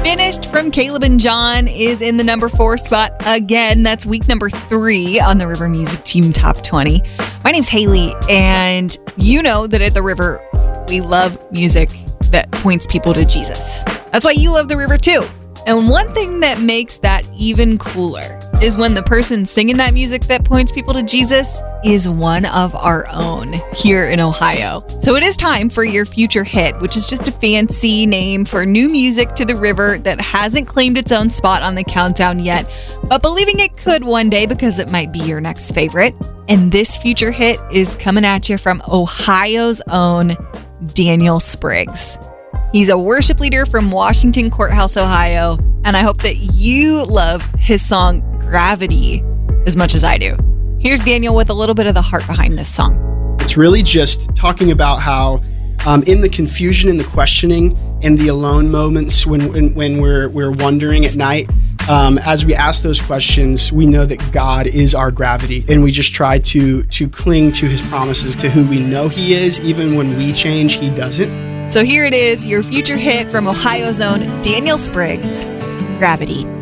Finished from Caleb and John is in the number 4 spot again. That's week number 3 on the River Music Team Top 20. My name's Haley, and you know that at the River, we love music that points people to Jesus. That's why you love the River too. And one thing that makes that even cooler is when the person singing that music that points people to Jesus is one of our own here in Ohio. So it is time for your future hit, which is just a fancy name for new music to the River that hasn't claimed its own spot on the countdown yet, but believing it could one day because it might be your next favorite. And this future hit is coming at you from Ohio's own Daniel Spriggs. He's a worship leader from Washington Courthouse, Ohio, and I hope that you love his song Gravity as much as I do. Here's Daniel with a little bit of the heart behind this song. It's really just talking about how in the confusion and the questioning and the alone moments when we're wondering at night, as we ask those questions, we know that God is our gravity, and we just try to cling to his promises, to who we know he is. Even when we change, he doesn't. So here it is, your future hit from Ohio's own Daniel Spriggs, Gravity.